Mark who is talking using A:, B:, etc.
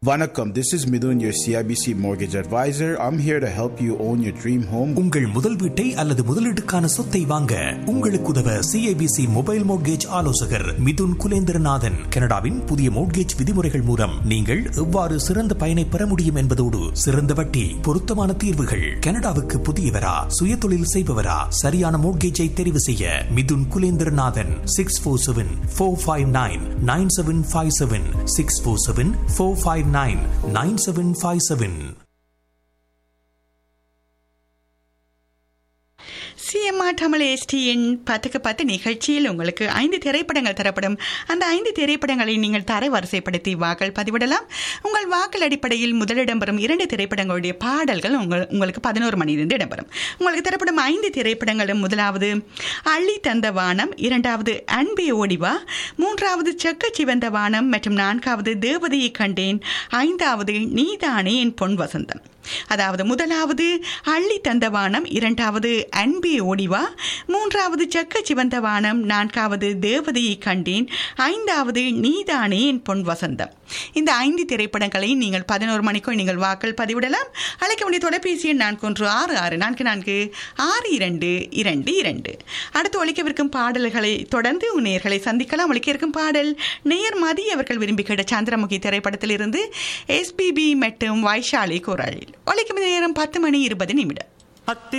A: Vanakkam, this is Midun, your CIBC mortgage advisor. I'm here to help you own your dream home.
B: உங்கள் முதல் வீட்டை அல்லது முதலீட்டுக்கான சொத்தை வாங்க உங்களுக்கு உதவ CIBC மொபைல் மோட்கேஜ் ஆலோசகர் மிதுன் குலேந்திரநாதன். கனடாவின் புதிய மோட்கேஜ் விதிமுறைகள் மூலம் நீங்கள் எவ்வாறு சிறந்த பயனை பெற முடியும் என்பதோடு சிறந்த வட்டி, பொருத்தமான தீர்வுகள். கனடாவுக்கு புதியவரா, சுயதொழில் செய்பவரா, சரியான மோட்கேஜை தெரிவு செய்ய மிதுன் குலேந்திரநாதன் 647-459-9757 647-459-9757.
C: சிஎம்ஆர் தமிழ் எஸ்டியின் 10க்கு 10 நிகழ்ச்சியில் உங்களுக்கு 5 திரைப்படங்கள் தரப்படும். அந்த 5 திரைப்படங்களை நீங்கள் தரவரிசைப்படுத்தி வாக்கள் பதிவிடலாம். உங்கள் வாக்கள் அடிப்படையில் முதலிடம் பெறும் 2 திரைப்படங்களுடைய பாடல்கள் உங்களுக்கு 11 மணியிலிருந்து இடம்பெறும். உங்களுக்கு தரப்படும் 5 திரைப்படங்களும் முதலாவது அள்ளி தந்த வானம், இரண்டாவது அன்பே ஓடிவா, மூன்றாவது செக்க சிவந்த வானம் மற்றும் நான்காவது தேவதையை கண்டேன், ஐந்தாவது நீதானே என் பொன் வசந்தம். அதாவது முதலாவது அள்ளி தந்த வானம், இரண்டாவது அன்பே ஓடிவா, மூன்றாவது செக்க சிவந்த வானம், நான்காவது தேவதையை கண்டேன், ஐந்தாவது நீதானே என் பொன் வசந்தம். இந்த 5 திரைப்படங்களை நீங்கள் 11 மணிக்குள் நீங்கள் வாக்கள் பதிவிடலாம். அழைக்க வேண்டிய தொலைபேசி எண் 4166444222. அடுத்து ஒலிக்கவிருக்கும் பாடல்களை தொடர்ந்து நேயர்களை சந்திக்கலாம். ஒலிக்க இருக்கும் பாடல் நேயர் மதி அவர்கள் விரும்பி கேட்ட சந்திரமுகி திரைப்படத்திலிருந்து SPB மற்றும் வைஷாலி குரலில். ஒலிக்கும் நேரம் 10 மணி 20 நிமிடம்.